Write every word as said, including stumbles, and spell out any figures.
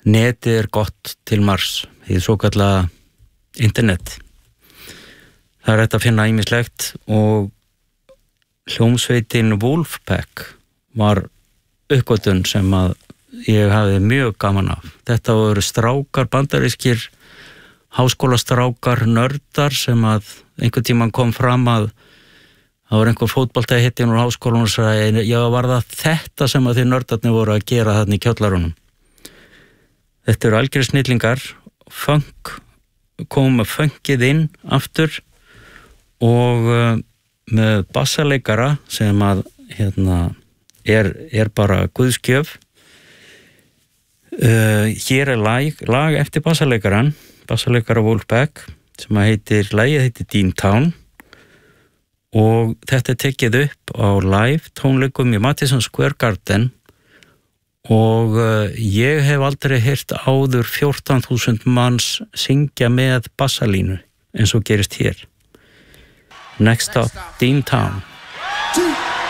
netið er gott til margs, því svo kalla internet. Það er hægt að finna ýmislegt og hljómsveitin Wolfpack var uppgötvun sem að ég hafði mjög gaman af. Þetta voru strákar, bandarískir háskólastrákar, nördar sem að einhvern tímann kom fram að það var einhver fótbolta hittin úr háskólanum og sagði, já, var það þetta sem að þið nördarnir voru að gera þarna í kjallarunum. Þetta eru algjörir snillingar, funk, komum með funkið inn aftur og uh, með bassaleikara sem að hérna er, er bara guðskjöf. Uh, hér er lag, lag eftir bassaleikaran, bassaleikara Wolfpack, sem að heitir, lagið heitir Dean Town og þetta er tekið upp á live tónleikum í Madison Square Garden og uh, ég hef aldrei heyrt áður fjórtán þúsund manns syngja með bassalínu eins og gerist hér. Next stop, Dean Town.